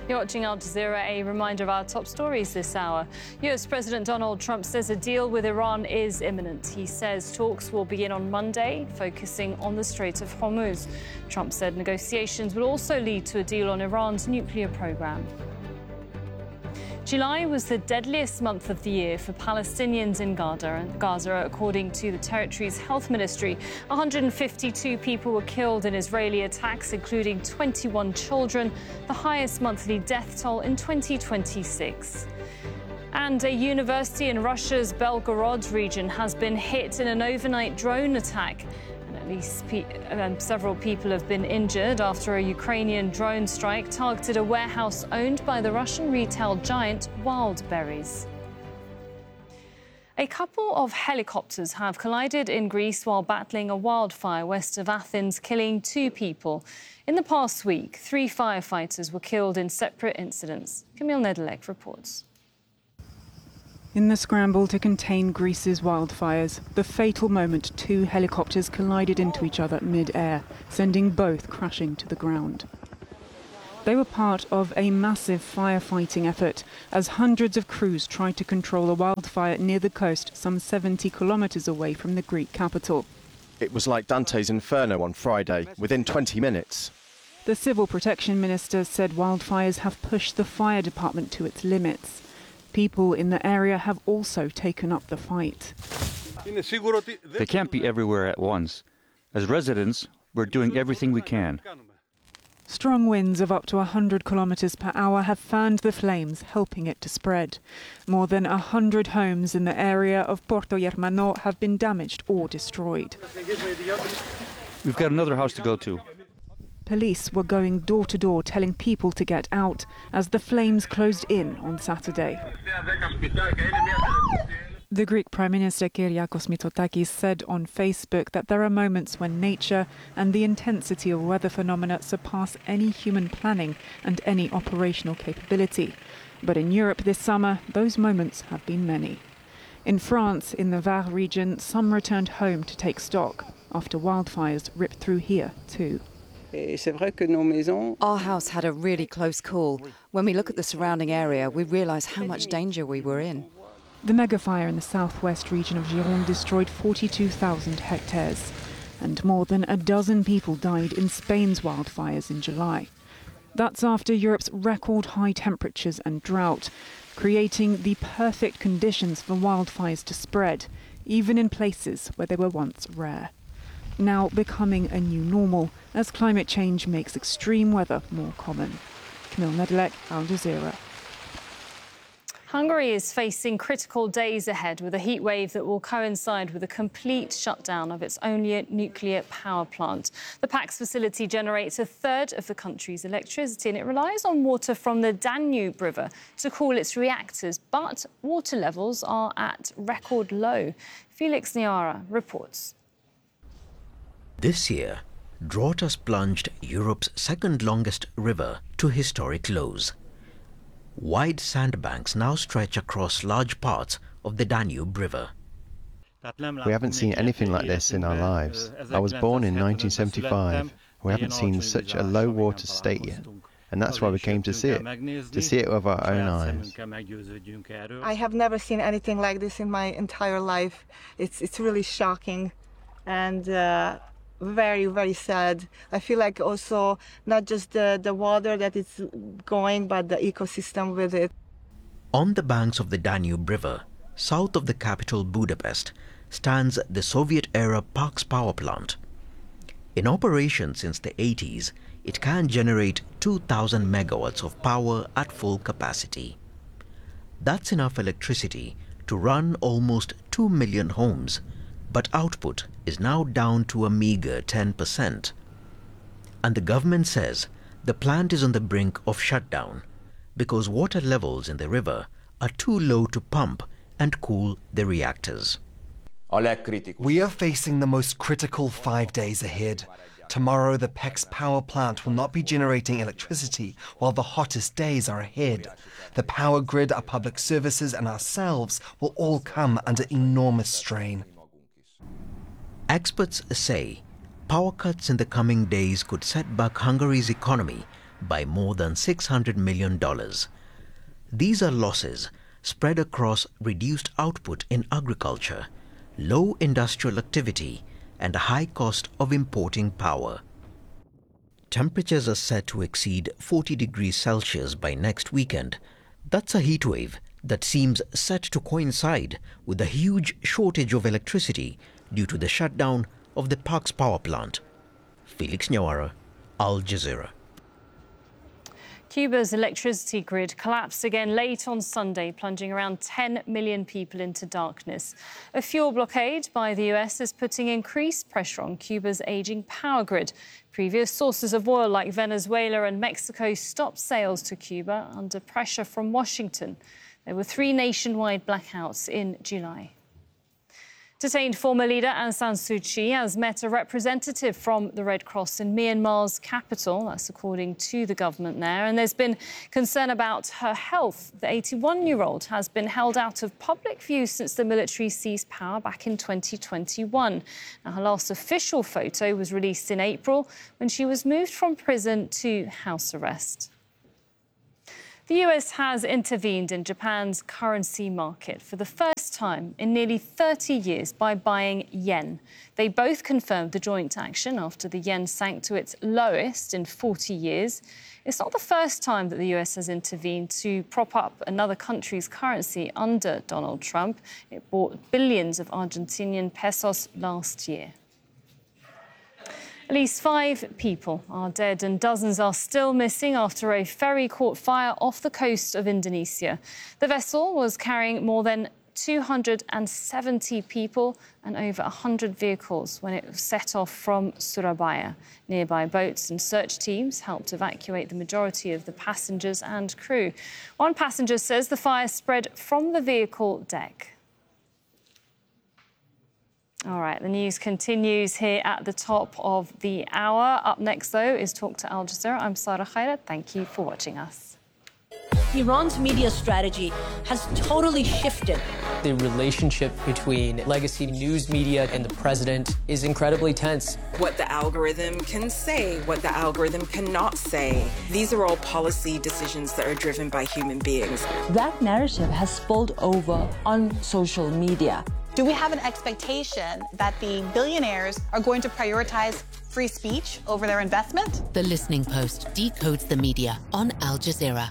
You're watching Al Jazeera. A reminder of our top stories this hour. US President Donald Trump says a deal with Iran is imminent. He says talks will begin on Monday, focusing on the Strait of Hormuz. Trump said negotiations will also lead to a deal on Iran's nuclear program. July was the deadliest month of the year for Palestinians in Gaza, according to the territory's health ministry. 152 people were killed in Israeli attacks, including 21 children, the highest monthly death toll in 2026. And a university in Russia's Belgorod region has been hit in an overnight drone attack. At least several people have been injured after a Ukrainian drone strike targeted a warehouse owned by the Russian retail giant Wildberries. A couple of helicopters have collided in Greece while battling a wildfire west of Athens, killing 2 people. In the past week, 3 firefighters were killed in separate incidents. Camille Nedelec reports. In the scramble to contain Greece's wildfires, the fatal moment 2 helicopters collided into each other mid-air, sending both crashing to the ground. They were part of a massive firefighting effort as hundreds of crews tried to control a wildfire near the coast some 70 kilometres away from the Greek capital. It was like Dante's Inferno on Friday, within 20 minutes. The Civil Protection Minister said wildfires have pushed the fire department to its limits. People in the area have also taken up the fight. They can't be everywhere at once. As residents, we're doing everything we can. Strong winds of up to 100 kilometres per hour have fanned the flames, helping it to spread. More than 100 homes in the area of Porto Germano have been damaged or destroyed. We've got another house to go to. Police were going door to door telling people to get out as the flames closed in on Saturday. The Greek Prime Minister Kyriakos Mitsotakis said on Facebook that there are moments when nature and the intensity of weather phenomena surpass any human planning and any operational capability. But in Europe this summer, those moments have been many. In France, in the Var region, some returned home to take stock after wildfires ripped through here too. Our house had a really close call. When we look at the surrounding area, we realise how much danger we were in. The megafire in the southwest region of Gironde destroyed 42,000 hectares, and more than a dozen people died in Spain's wildfires in July. That's after Europe's record high temperatures and drought, creating the perfect conditions for wildfires to spread, even in places where they were once rare. Now becoming a new normal as climate change makes extreme weather more common. Camille Nedelec, Al Jazeera. Hungary is facing critical days ahead with a heat wave that will coincide with a complete shutdown of its only nuclear power plant. The PAX facility generates a third of the country's electricity and it relies on water from the Danube River to cool its reactors, but water levels are at record low. Felix Niara reports. This year, drought has plunged Europe's second longest river to historic lows. Wide sandbanks now stretch across large parts of the Danube River. We haven't seen anything like this in our lives. I was born in 1975. We haven't seen such a low water state yet. And that's why we came to see it with our own eyes. I have never seen anything like this in my entire life. It's really shocking and very, very sad. I feel like also not just the water that is going, but the ecosystem with it. On the banks of the Danube River, south of the capital Budapest, stands the Soviet-era PAX power plant. In operation since the 80s, it can generate 2,000 megawatts of power at full capacity. That's enough electricity to run almost 2 million homes, but output is now down to a meager 10%. And the government says the plant is on the brink of shutdown because water levels in the river are too low to pump and cool the reactors. We are facing the most critical 5 days ahead. Tomorrow, the PEX power plant will not be generating electricity while the hottest days are ahead. The power grid, our public services and ourselves will all come under enormous strain. Experts say power cuts in the coming days could set back Hungary's economy by more than $600 million. These are losses spread across reduced output in agriculture, low industrial activity, and a high cost of importing power. Temperatures are set to exceed 40 degrees Celsius by next weekend. That's a heatwave that seems set to coincide with a huge shortage of electricity due to the shutdown of the Paks power plant. Felix Nyawara, Al Jazeera. Cuba's electricity grid collapsed again late on Sunday, plunging around 10 million people into darkness. A fuel blockade by the US is putting increased pressure on Cuba's aging power grid. Previous sources of oil like Venezuela and Mexico stopped sales to Cuba under pressure from Washington. There were 3 nationwide blackouts in July. Detained former leader Aung San Suu Kyi has met a representative from the Red Cross in Myanmar's capital. That's according to the government there. And there's been concern about her health. The 81-year-old has been held out of public view since the military seized power back in 2021. Now, her last official photo was released in April when she was moved from prison to house arrest. The US has intervened in Japan's currency market for the first time in nearly 30 years by buying yen. They both confirmed the joint action after the yen sank to its lowest in 40 years. It's not the first time that the US has intervened to prop up another country's currency under Donald Trump. It bought billions of Argentinian pesos last year. At least 5 people are dead and dozens are still missing after a ferry caught fire off the coast of Indonesia. The vessel was carrying more than 270 people and over 100 vehicles when it was set off from Surabaya. Nearby boats and search teams helped evacuate the majority of the passengers and crew. One passenger says the fire spread from the vehicle deck. All right, the news continues here at the top of the hour. Up next, though, is Talk to Al Jazeera. I'm Sarah Khaira. Thank you for watching us. Iran's media strategy has totally shifted. The relationship between legacy news media and the president is incredibly tense. What the algorithm can say, what the algorithm cannot say. These are all policy decisions that are driven by human beings. That narrative has spilled over on social media. Do we have an expectation that the billionaires are going to prioritize free speech over their investment? The Listening Post decodes the media on Al Jazeera.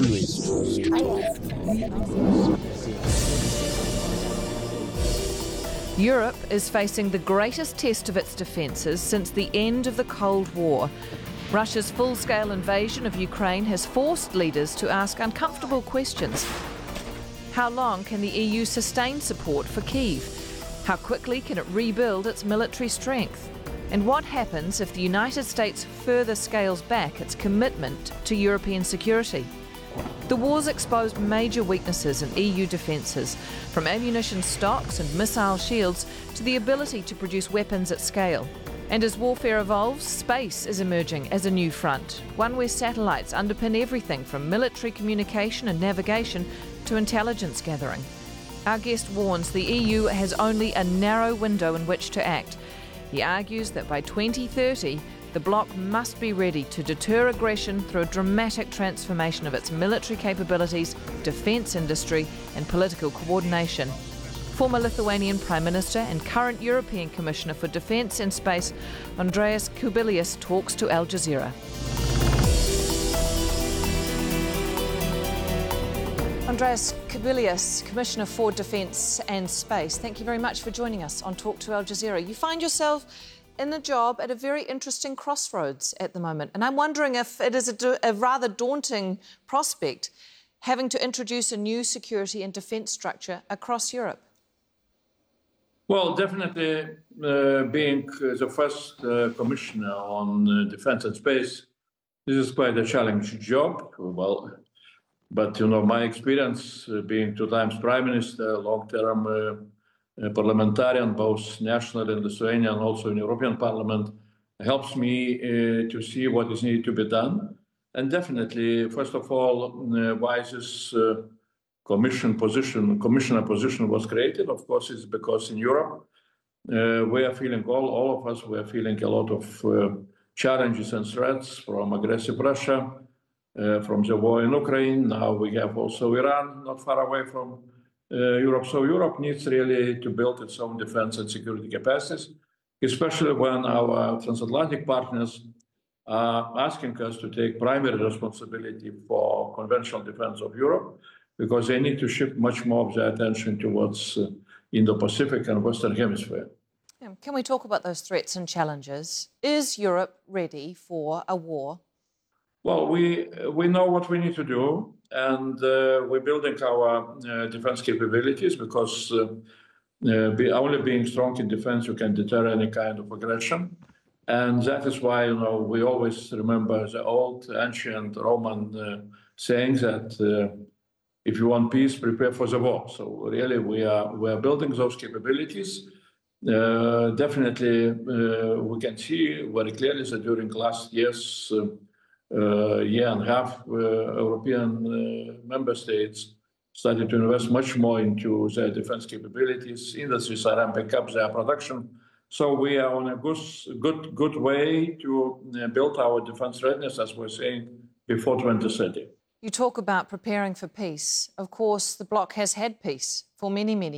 Europe is facing the greatest test of its defences since the end of the Cold War. Russia's full-scale invasion of Ukraine has forced leaders to ask uncomfortable questions. How long can the EU sustain support for Kyiv? How quickly can it rebuild its military strength? And what happens if the United States further scales back its commitment to European security? The war's exposed major weaknesses in EU defences, from ammunition stocks and missile shields to the ability to produce weapons at scale. And as warfare evolves, space is emerging as a new front, one where satellites underpin everything from military communication and navigation to intelligence gathering. Our guest warns the EU has only a narrow window in which to act. He argues that by 2030, the bloc must be ready to deter aggression through a dramatic transformation of its military capabilities, defence industry and political coordination. Former Lithuanian Prime Minister and current European Commissioner for Defence and Space, Andrius Kubilius, talks to Al Jazeera. Andrius Kubilius, Commissioner for Defence and Space, thank you very much for joining us on Talk to Al Jazeera. You find yourself in a job at a very interesting crossroads at the moment, and I'm wondering if it is a rather daunting prospect having to introduce a new security and defence structure across Europe. Well, definitely being the first commissioner on defence and space, this is quite a challenging job. Well, but, you know, my experience being 2 times Prime Minister, long-term parliamentarian, both national in Lithuania and also in European Parliament, helps me to see what is needed to be done. And definitely, first of all, why this commissioner position was created, of course, is because in Europe, we are feeling, all of us, we are feeling a lot of challenges and threats from aggressive Russia, from the war in Ukraine. Now we have also Iran not far away from Europe. So Europe needs really to build its own defense and security capacities, especially when our transatlantic partners are asking us to take primary responsibility for conventional defense of Europe, because they need to shift much more of their attention towards Indo-Pacific and Western Hemisphere. Can we talk about those threats and challenges? Is Europe ready for a war? Well, we know what we need to do, and we're building our defense capabilities, because only being strong in defense, you can deter any kind of aggression. And that is why, we always remember the old ancient Roman saying that if you want peace, prepare for the war. So really, we are building those capabilities. Definitely, we can see very clearly that during last year's year and a half, European member states started to invest much more into their defense capabilities. Industries are ramping up their production. So we are on a good way to build our defense readiness, as we're saying, before 2030. You talk about preparing for peace. Of course, the bloc has had peace for many, many